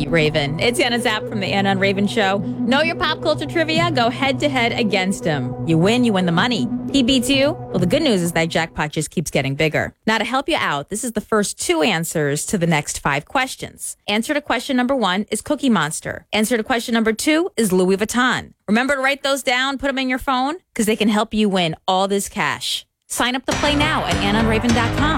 beat Raven. It's Anna Zapp from the Anna and Raven Show. Know your pop culture trivia? Go head to head against him. You win the money. He beats you? Well, the good news is that jackpot just keeps getting bigger. Now, to help you out, this is the first 2 answers to the next 5 questions. Answer to question number 1 is Cookie Monster. Answer to question number 2 is Louis Vuitton. Remember to write those down, put them in your phone, because they can help you win all this cash. Sign up to play now at AnnaandRaven.com.